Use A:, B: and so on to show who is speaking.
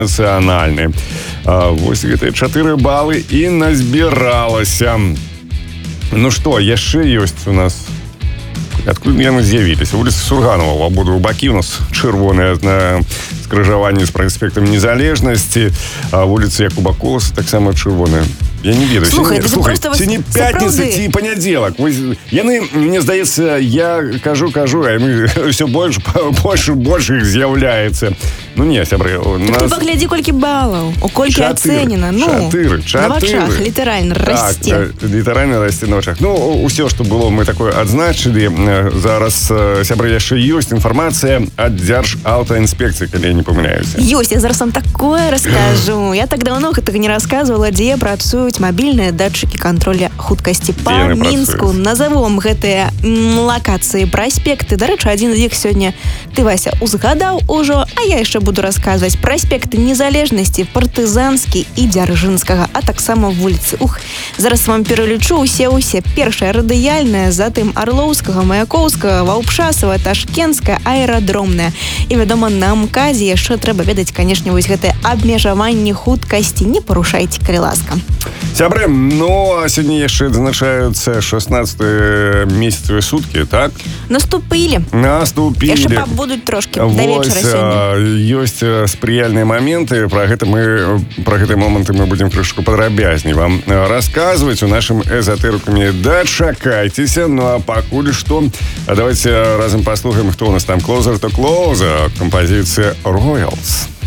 A: нацыянальны. Вось гэтыя 4 балы і назбіралася. Ну што, яшчэ ёсць у нас... Адкуль яны з'явіліся? Вуліца Сурганова, в абодва бакі у нас чырвоныя на скрыжаванні з праспектам Незалежнасці, а вуліца Якуба Коласа таксама чырвоная. Я не ведаю.
B: Слухай,
A: ці не пятніца, ці панядзелак. Яны, мне здаецца, я кажу, а яны ўсё больш іх з'яўляецца. Ну не, сябры.
B: Ты паглядзі, колькі балаў, колькі ацэнена.
A: 4.
B: На вачах літаральна расце.
A: Так, літаральна расце на вачах. Ну, усё, што было, мы такое адзначылі. Зараз, сябры, яшчэ ёсць інфармацыя ад Дзяржаўтаінспекцыі, калі я не памыляюся.
B: Ёсць, я зараз вам такое раскажу. Я так давно гэтага не рассказывала, дзе працуюць мабільныя датчыкі кантроля хуткасці па Мінску. Назовем гэтыя лакацыі, праспекты. Дарэчы, адзін з іх сёння ты, Вася, узгадаў ужо, а я яшчэ буду расказваць. Праспекты Незалежнасці, Партызанскі і Дзяржынскага, а таксама вуліцы. Зараз вам пералічу усе. Першая радыяльная, затым Арлоўскага, Маяковскага, Ваўпшасава, Ташкенская, аэрадромная. І, вядома, на МКАЗе яшчэ трэба ведаць, канешне, вось гэтае абмежаванне хуткасці. Не парушайце, калі ласка.
A: Сябры, ну, а сёння яшчэ адзначаюцца 16 месяцавыя суткі, так?
B: Наступілі. Яшчэ пабудуць трошкі, да вечара сёння.
A: Ёсць спрыяльныя моменты, пра гэтыя моманты мы будзем крышку падрабязней вам расказваць у нашым эзатэрыкуме. Дачакайцеся, ну а пакуль што, давайте разам паслухаем, хто у нас там. Closer to Closer, кампазіцыя Royals.